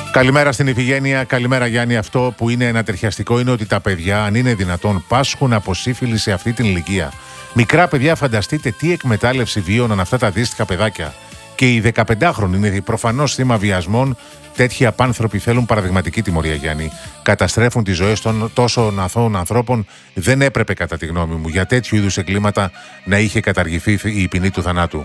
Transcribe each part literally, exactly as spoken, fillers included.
Καλημέρα στην Ιφηγένεια, καλημέρα Γιάννη. Αυτό που είναι ανατριχιαστικό είναι ότι τα παιδιά, αν είναι δυνατόν, πάσχουν από σύφυλλη σε αυτή την ηλικία. Μικρά παιδιά, φανταστείτε τι εκμετάλλευση βίωναν αυτά τα αντίστοιχα παιδάκια. Και οι δεκαπεντάχρονοι είναι προφανώς θύμα βιασμών. Τέτοιοι απάνθρωποι θέλουν παραδειγματική τιμωρία, Γιάννη. Καταστρέφουν τις ζωές των τόσων αθώων ανθρώπων. Δεν έπρεπε, κατά τη γνώμη μου, για τέτοιου είδους εγκλήματα να είχε καταργηθεί η ποινή του θανάτου.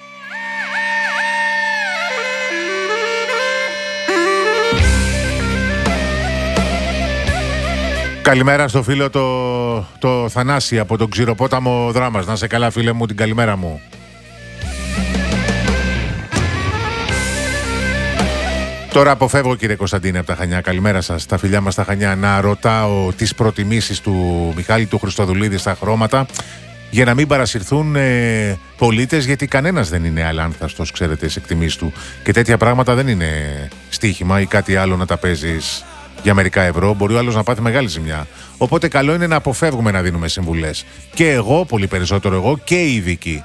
Καλημέρα στο φίλο το, το Θανάση από τον Ξηροπόταμο Δράμας. Να σε καλά, φίλε μου, την καλημέρα μου. Τώρα αποφεύγω, κύριε Κωνσταντίνε, από τα Χανιά. Καλημέρα σας, τα φιλιά μας στα Χανιά. Να ρωτάω τις προτιμήσεις του Μιχάλη του Χριστοδουλίδη στα χρώματα, για να μην παρασυρθούν ε, πολίτες, γιατί κανένας δεν είναι αλάνθαστος, ξέρετε, στις εκτιμήσεις του. Και τέτοια πράγματα δεν είναι στοίχημα ή κάτι άλλο να τα παίζεις για μερικά ευρώ. Μπορεί ο άλλος να πάθει μεγάλη ζημιά. Οπότε καλό είναι να αποφεύγουμε να δίνουμε συμβουλές. Και εγώ, πολύ περισσότερο εγώ, και οι ειδικοί.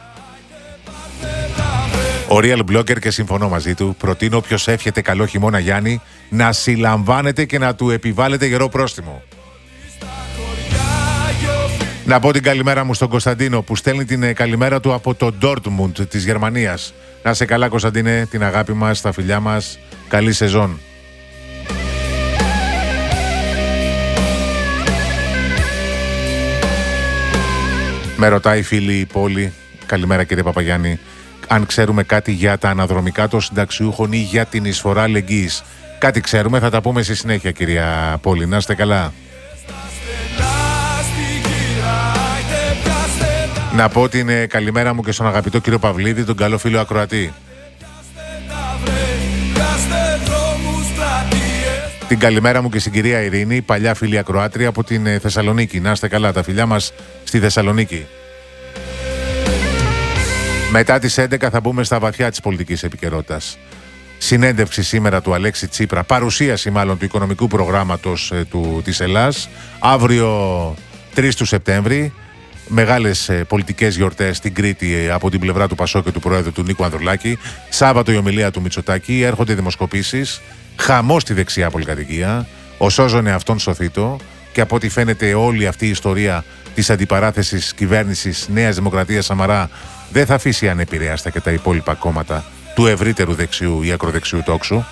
Ο Real Blogger, και συμφωνώ μαζί του, προτείνω όποιος εύχεται καλό χειμώνα, Γιάννη, να συλλαμβάνεται και να του επιβάλλεται γερό πρόστιμο. Να πω την καλημέρα μου στον Κωνσταντίνο, που στέλνει την καλημέρα του από το Dortmund της Γερμανίας. Να σε καλά, Κωνσταντίνε, την αγάπη μας, τα φιλιά μας, καλή σεζόν. Με ρωτάει η φίλη η Πόλη, καλημέρα κύριε Παπαγιάννη, αν ξέρουμε κάτι για τα αναδρομικά των συνταξιούχων ή για την εισφορά αλληλεγγύης. Κάτι ξέρουμε, θα τα πούμε στη συνέχεια, κυρία Πόλη. Να είστε καλά. Να πω την ε, καλημέρα μου και στον αγαπητό κύριο Παυλίδη, τον καλό φίλο ακροατή. Την καλημέρα μου και στην κυρία Ειρήνη, παλιά φίλη ακροάτρια από την ε, Θεσσαλονίκη. Να είστε καλά, τα φιλιά μας στη Θεσσαλονίκη. Μετά τις έντεκα θα μπούμε στα βαθιά της πολιτικής επικαιρότητας. Συνέντευξη σήμερα του Αλέξη Τσίπρα, παρουσίαση μάλλον του οικονομικού προγράμματος ε, του, της Ελλάς. Αύριο τρεις του Σεπτέμβρη, μεγάλες ε, πολιτικές γιορτές στην Κρήτη ε, από την πλευρά του Πασό και του Προέδρου του Νίκου Ανδρουλάκη. Σάββατο η ομιλία του Μητσοτάκη, έρχονται δημοσκοπήσεις, χαμός στη δεξιά πολυκατοικία, ο σώζονε αυτόν σωθήτο, και από ό,τι φαίνεται όλη αυτή η ιστορία της αντιπαράθεσης κυβέρνησης Νέας Δημοκρατίας Σαμαρά δεν θα αφήσει ανεπηρέαστα και τα υπόλοιπα κόμματα του ευρύτερου δεξιού ή ακροδεξιού τόξου.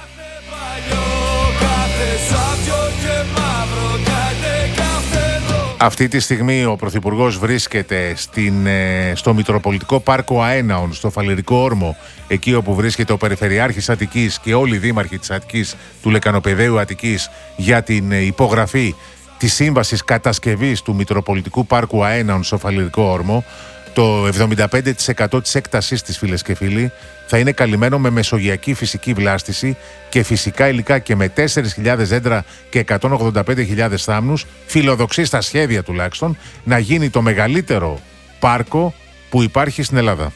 Αυτή τη στιγμή ο Πρωθυπουργός βρίσκεται στην, στο Μητροπολιτικό Πάρκο Αέναων, στο Φαλερικό Όρμο, εκεί όπου βρίσκεται ο Περιφερειάρχης Αττικής και όλοι οι δήμαρχοι της Αττικής, του Λεκανοπεδαίου Αττικής, για την υπογραφή της σύμβασης κατασκευής του Μητροπολιτικού Πάρκου Αέναων στο Φαλερικό Όρμο. Το εβδομήντα πέντε τοις εκατό της έκτασής της, φίλες και φίλοι, θα είναι καλυμμένο με μεσογειακή φυσική βλάστηση και φυσικά υλικά, και με τέσσερις χιλιάδες δέντρα και εκατόν ογδόντα πέντε χιλιάδες θάμνους, φιλοδοξεί στα σχέδια τουλάχιστον να γίνει το μεγαλύτερο πάρκο που υπάρχει στην Ελλάδα.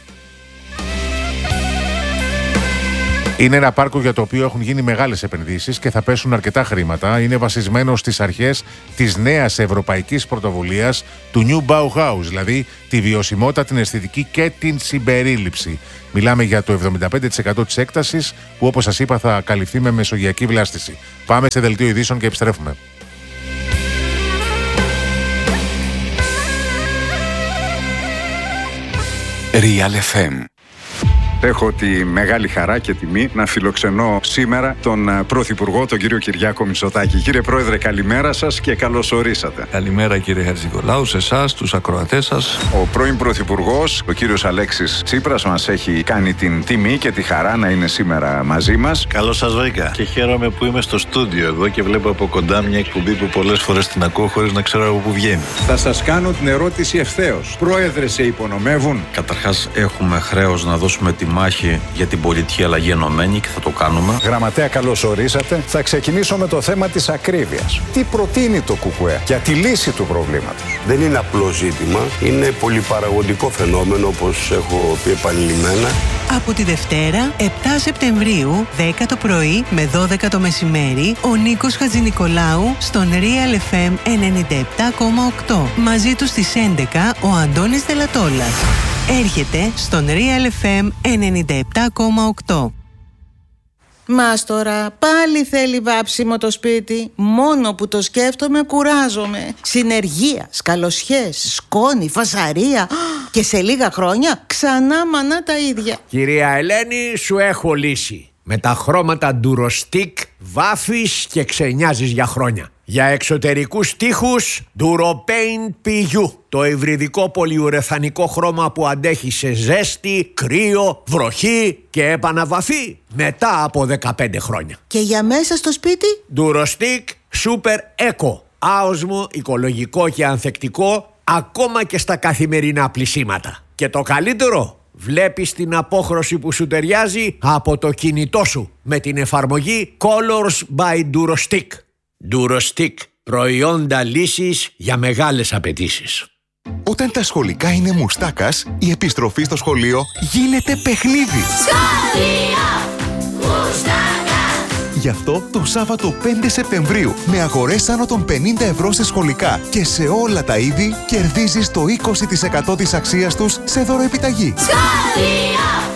Είναι ένα πάρκο για το οποίο έχουν γίνει μεγάλες επενδύσεις και θα πέσουν αρκετά χρήματα. Είναι βασισμένο στις αρχές της νέας ευρωπαϊκής πρωτοβουλίας του New Bauhaus, δηλαδή τη βιωσιμότητα, την αισθητική και την συμπερίληψη. Μιλάμε για το εβδομήντα πέντε τοις εκατό της έκτασης που, όπως σας είπα, θα καλυφθεί με μεσογειακή βλάστηση. Πάμε σε δελτίο ειδήσεων και επιστρέφουμε. Real εφ εμ. Έχω τη μεγάλη χαρά και τιμή να φιλοξενώ σήμερα τον Πρωθυπουργό, τον κύριο Κυριάκο Μητσοτάκη. Κύριε Πρόεδρε, καλημέρα σας και καλώς ορίσατε. Καλημέρα, κύριε Χατζηνικολάου, σε εσάς, τους ακροατές σας. Ο πρώην Πρωθυπουργός, ο κύριος Αλέξης Τσίπρας, μας έχει κάνει την τιμή και τη χαρά να είναι σήμερα μαζί μας. Καλώς σας βρήκα. Και χαίρομαι που είμαι στο στούντιο εδώ και βλέπω από κοντά μια εκπομπή που πολλές φορές την ακούω χωρίς να ξέρω από πού βγαίνει. Θα σας κάνω την ερώτηση ευθέως. Πρόεδρε, σε υπονομεύουν? Καταρχάς, έχουμε χρέος να δώσουμε τη μάχη για την πολιτική αλλαγή ενωμένη και θα το κάνουμε. Γραμματέα, καλώς ορίσατε. Θα ξεκινήσω με το θέμα της ακρίβειας. Τι προτείνει το ΚΚΕ για τη λύση του προβλήματος? Δεν είναι απλό ζήτημα, είναι πολυπαραγωγικό φαινόμενο, όπως έχω πει επανειλημμένα. Από τη Δευτέρα, επτά Σεπτεμβρίου, δέκα το πρωί με δώδεκα το μεσημέρι, ο Νίκος Χατζηνικολάου στον Real εφ εμ ενενήντα επτά κόμμα οκτώ. Μαζί του στις έντεκα ο Αντώνης Δελατόλας. Έρχεται στον Real εφ εμ ενενήντα επτά κόμμα οκτώ. Μάστορα, πάλι θέλει βάψιμο το σπίτι. Μόνο που το σκέφτομαι κουράζομαι. Συνεργεία, σκαλοσιές, σκόνη, φασαρία. Και σε λίγα χρόνια ξανά μανά τα ίδια. Κυρία Ελένη, σου έχω λύση. Με τα χρώματα Durostick βάφεις και ξενιάζεις για χρόνια. Για εξωτερικούς τοίχους Duropaint πι γιου. Το υβριδικό πολυουρεθανικό χρώμα που αντέχει σε ζέστη, κρύο, βροχή και επαναβαφή μετά από δεκαπέντε χρόνια. Και για μέσα στο σπίτι? Durostick Super Eco. Άοσμο, οικολογικό και ανθεκτικό ακόμα και στα καθημερινά πλυσίματα. Και το καλύτερο, βλέπεις την απόχρωση που σου ταιριάζει από το κινητό σου με την εφαρμογή Colors by Durostick. Durostick, προϊόντα λύσης για μεγάλες απαιτήσεις. Όταν τα σχολικά είναι μουστάκας, η επιστροφή στο σχολείο γίνεται παιχνίδι. Σχολείο Μουστάκα. Γι' αυτό το Σάββατο πέντε Σεπτεμβρίου, με αγορές άνω των πενήντα ευρώ σε σχολικά και σε όλα τα είδη, κερδίζεις το είκοσι τοις εκατό της αξίας τους σε δωροεπιταγή. Σχολείο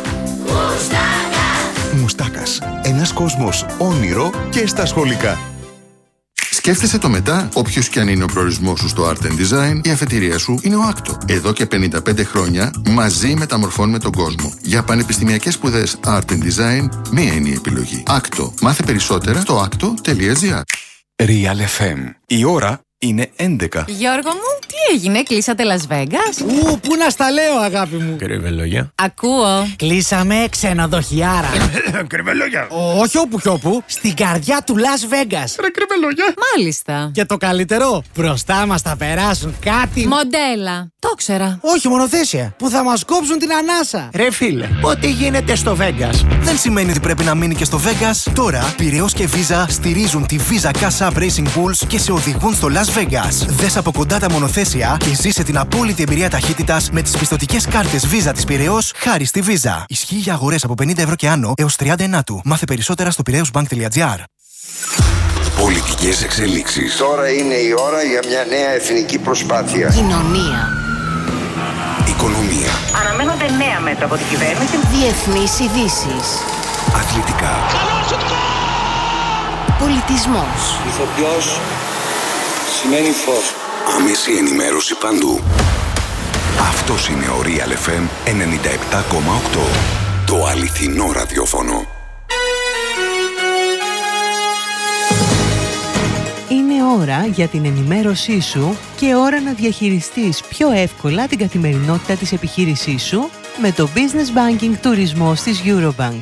Μουστάκα. Μουστάκας. Ένας κόσμος όνειρο και στα σχολικά. Σκέφτεσαι το μετά, όποιος και αν είναι ο προορισμός σου στο Art and Design, η αφετηρία σου είναι ο άκτο. Εδώ και πενήντα πέντε χρόνια, μαζί μεταμορφώνουμε τον κόσμο. Για πανεπιστημιακές σπουδές Art and Design, μία είναι η επιλογή. άκτο. Μάθε περισσότερα στο άκτο τελεία τζι άρ. Real εφ εμ. Η ώρα είναι έντεκα. Γιώργο μου, τι έγινε, κλείσατε Las Vegas? Ου, πού να στα λέω, αγάπη μου. Κρυβελόγια. Ακούω. Κλείσαμε ξενοδοχιάρα. Κρυβελόγια. Όχι όπου κι όπου, στην καρδιά του Las Vegas. Ρε κρυβελόγια. Μάλιστα. Και το καλύτερο, μπροστά μας θα περάσουν κάτι. Μοντέλα. Το ξέρα. Όχι, μονοθέσια. Που θα μας κόψουν την ανάσα. Ρε φίλε, ό,τι γίνεται στο Vegas δεν σημαίνει ότι πρέπει να μείνει και στο Vegas. Τώρα, Πειραιώς και Visa στηρίζουν τη Visa Cash App Racing Bulls και σε οδηγούν στο Las Vegas. Δες από κοντά τα μονοθέσια και ζήσε την απόλυτη εμπειρία ταχύτητας με τις πιστωτικές κάρτες Visa της Πειραιώς χάρη στη Visa. Ισχύει για αγορές από πενήντα ευρώ και άνω έως τριάντα ενάτου. Μάθε περισσότερα στο πειραιώσμπανκ τελεία τζι άρ. Πολιτικές εξελίξεις. Τώρα είναι η ώρα για μια νέα εθνική προσπάθεια. Κοινωνία. Οικονομία. Αναμένονται νέα μέτρα από την κυβέρνηση. Διεθνείς ειδήσεις. Αθλητικά. Πολιτισμός. Ηθοποιός σημαίνει φως. Άμεση ενημέρωση παντού. Αυτός είναι ο Real εφ εμ ενενήντα επτά κόμμα οκτώ. Το αληθινό ραδιόφωνο. Είναι ώρα για την ενημέρωσή σου και ώρα να διαχειριστείς πιο εύκολα την καθημερινότητα της επιχείρησής σου με το Business Banking Τουρισμός της Eurobank.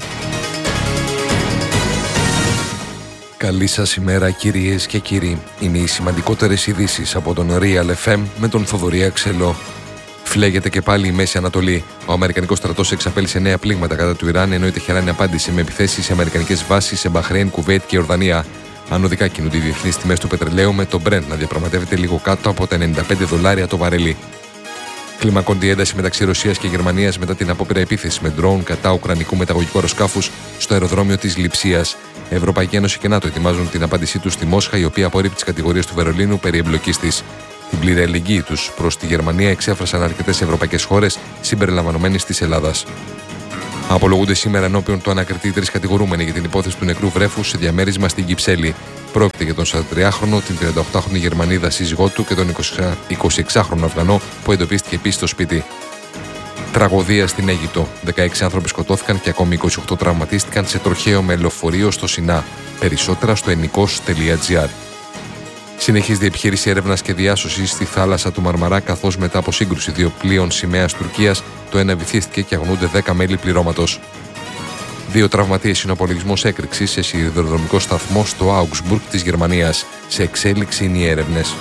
Καλή σας ημέρα κυρίες και κύριοι. Είναι οι σημαντικότερες ειδήσεις από τον Real εφ εμ με τον Θοδωρή Αξελό. Φλέγεται και πάλι η Μέση Ανατολή. Ο Αμερικανικός στρατός εξαπέλυσε νέα πλήγματα κατά του Ιράν, ενώ η Τεχεράνη απάντησε με επιθέσεις σε αμερικανικές βάσεις σε Μπαχρέιν, Κουβέιτ και Ιορδανία. Ανωδικά κινούνται οι διεθνείς τιμές του πετρελαίου, με το Brent να διαπραγματεύεται λίγο κάτω από τα ενενήντα πέντε δολάρια το βαρέλι. Κλιμακώνται η ένταση μεταξύ Ρωσίας και Γερμανίας μετά την απόπειρα επίθεση με ντρόουν κατά ουκρανικού μεταγωγικού αεροσκάφους στο αεροδρόμιο της Λειψίας. Ευρωπαϊκή Ένωση και ΝΑΤΟ ετοιμάζουν την απάντησή τους στη Μόσχα, η οποία απορρίπτει τις κατηγορίες του Βερολίνου περί εμπλοκής της. Την πλήρη αλληλεγγύη τους προς τη Γερμανία εξέφρασαν αρκετές ευρωπαϊκές χώρες, συμπεριλαμβανομένης της Ελλάδας. Απολογούνται σήμερα ενώπιον του ανακριτή τρεις κατηγορούμενοι για την υπόθεση του νεκρού βρέφους σε διαμέρισμα στην Κυψέλη. Πρόκειται για τον σαραντατριάχρονο, την τριανταοκτάχρονη Γερμανίδα σύζυγό του και τον εικοσιεξάχρονο Αφγανό που εντοπίστηκε επίσης στο σπίτι. Τραγωδία στην Αίγυπτο. δεκαέξι άνθρωποι σκοτώθηκαν και ακόμη είκοσι οκτώ τραυματίστηκαν σε τροχαίο με λεωφορείο στο Σινά. Περισσότερα στο ενικός τελεία τζι άρ. Συνεχίζεται η επιχείρηση έρευνας και διάσωσης στη θάλασσα του Μαρμαρά, καθώς μετά από σύγκρουση δύο πλοίων σημαίας Τουρκίας, το ένα βυθίστηκε και αγνοούνται δέκα μέλη πληρώματος. Δύο τραυματίες είναι ο απολογισμός έκρηξης σε σιδηροδρομικό σταθμό στο Augsburg της Γερμανίας. Σε εξέλιξη είναι οι έρευνες.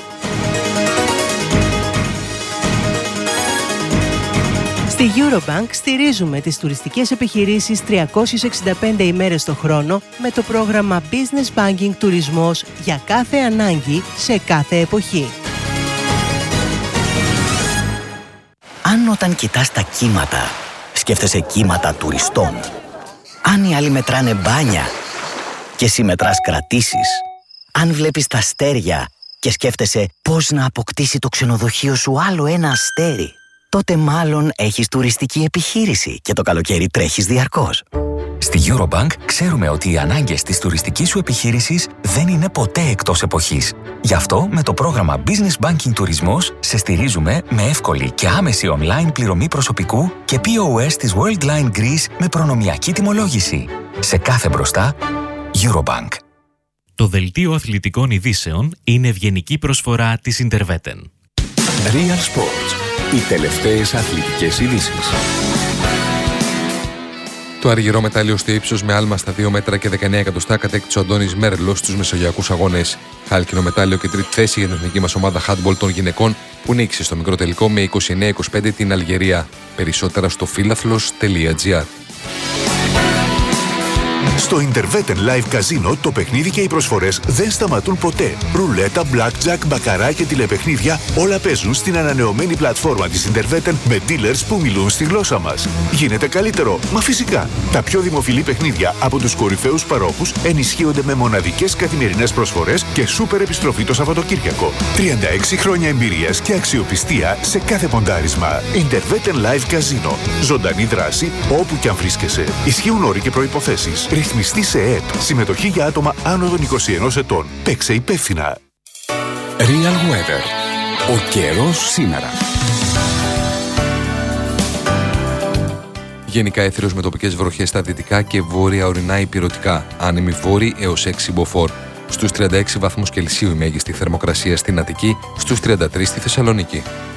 Στη Eurobank στηρίζουμε τις τουριστικές επιχειρήσεις τριακόσιες εξήντα πέντε ημέρες το χρόνο με το πρόγραμμα Business Banking Τουρισμός για κάθε ανάγκη σε κάθε εποχή. Αν όταν κοιτάς τα κύματα, σκέφτεσαι κύματα τουριστών. Αν οι άλλοι μετράνε μπάνια και εσύ μετράς κρατήσεις. Αν βλέπεις τα αστέρια και σκέφτεσαι πώς να αποκτήσει το ξενοδοχείο σου άλλο ένα αστέρι, τότε μάλλον έχεις τουριστική επιχείρηση και το καλοκαίρι τρέχεις διαρκώς. Στη Eurobank ξέρουμε ότι οι ανάγκες της τουριστικής σου επιχείρησης δεν είναι ποτέ εκτός εποχής. Γι' αυτό με το πρόγραμμα Business Banking Τουρισμός σε στηρίζουμε με εύκολη και άμεση online πληρωμή προσωπικού και πι ο ες της Worldline Greece με προνομιακή τιμολόγηση. Σε κάθε μπροστά, Eurobank. Το δελτίο αθλητικών ειδήσεων είναι ευγενική προσφορά της Interveten. Real Sports. Οι τελευταίες αθλητικές ειδήσεις. Το αργυρό μετάλλιο στο ύψος με άλμα στα δύο μέτρα και δεκαεννέα εκατοστά κατέκτησε ο Αντώνης Μέρλος στους μεσογειακούς αγώνες. Χάλκινο μετάλλιο και τρίτη θέση για την εθνική μας ομάδα handball των γυναικών που νίκησε στο μικρό τελικό με είκοσι εννέα είκοσι πέντε την Αλγερία. Περισσότερα στο φίλαθλος τελεία τζι άρ. Στο Interveten Live Casino το παιχνίδι και οι προσφορές δεν σταματούν ποτέ. Ρουλέτα, blackjack, μπακαρά και τηλεπαιχνίδια όλα παίζουν στην ανανεωμένη πλατφόρμα της Interveten με dealers που μιλούν στη γλώσσα μας. Γίνεται καλύτερο, μα φυσικά. Τα πιο δημοφιλή παιχνίδια από τους κορυφαίους παρόχους ενισχύονται με μοναδικές καθημερινές προσφορές και σούπερ επιστροφή το Σαββατοκύριακο. τριάντα έξι χρόνια εμπειρίας και αξιοπιστία σε κάθε ποντάρισμα. Interveten Live Casino. Ζωντανή δράση όπου και αν βρίσκεσαι. Ισχύουν όροι και προϋποθέσεις. Ρυθμιστή σε ΕΕΠ. Συμμετοχή για άτομα άνω των είκοσι ενός ετών. Παίξε υπεύθυνα. Real Weather. Ο καιρός σήμερα. Γενικά έθριος με τοπικές βροχές στα δυτικά και βόρεια ορεινά υπηρετικά. Άνεμοι βόρειοι έως έξι μποφόρ. Στους τριάντα έξι βαθμούς Κελσίου η μέγιστη θερμοκρασία στην Αττική, στους τριάντα τρεις στη Θεσσαλονίκη.